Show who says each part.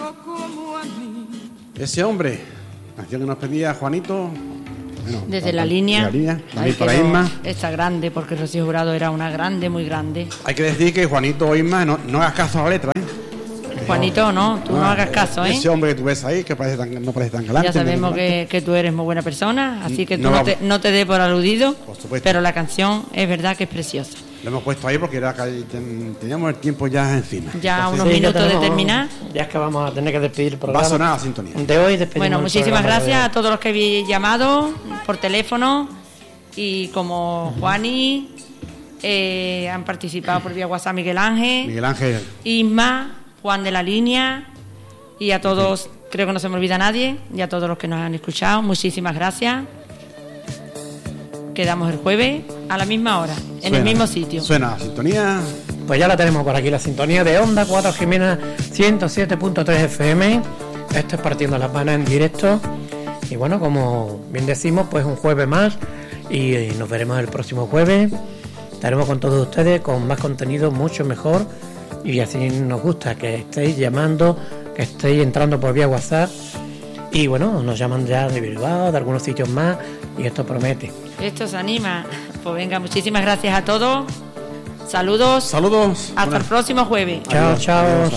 Speaker 1: Ese hombre, canción que nos pedía Juanito. Bueno,
Speaker 2: desde la línea.
Speaker 1: Ahí para Isma.
Speaker 2: Está grande, porque Rocío Jurado era una grande, muy grande.
Speaker 1: Hay que decir que Juanito o Isma no hagas caso a la letra, ¿eh?
Speaker 2: Juanito, no, tú no hagas caso, ¿eh?
Speaker 1: Ese hombre que tú ves ahí, que no parece tan galante.
Speaker 2: Ya sabemos que tú eres muy buena persona, así que tú no te dé por aludido,
Speaker 1: por supuesto.
Speaker 2: Pero la canción es verdad que es preciosa.
Speaker 1: Lo hemos puesto ahí porque teníamos el tiempo ya encima.
Speaker 2: Ya entonces, unos minutos de terminar.
Speaker 3: Ya es que vamos a tener que despedir el programa.
Speaker 1: Va a sonar la sintonía.
Speaker 3: De hoy despedimos.
Speaker 2: Bueno, muchísimas gracias a todos los que habéis llamado por teléfono y como Juani, han participado por vía WhatsApp Miguel Ángel, Isma, Juan de la Línea y a todos, creo que no se me olvida nadie, y a todos los que nos han escuchado, muchísimas gracias. Quedamos el jueves a la misma hora, en el mismo sitio.
Speaker 1: Suena la sintonía.
Speaker 3: Pues ya la tenemos por aquí, la sintonía de Onda 4 Jimena 107.3 FM. Esto es Partiendo las Vanas en directo. Y bueno, como bien decimos, pues un jueves más. Y nos veremos el próximo jueves. Estaremos con todos ustedes con más contenido, mucho mejor. Y así nos gusta que estéis llamando, que estéis entrando por vía WhatsApp. Y bueno, nos llaman ya de Bilbao, de algunos sitios más. Y esto promete.
Speaker 2: Esto se anima. Pues venga, muchísimas gracias a todos. Saludos.
Speaker 1: Saludos.
Speaker 2: Hasta el próximo jueves.
Speaker 3: Chao, chao.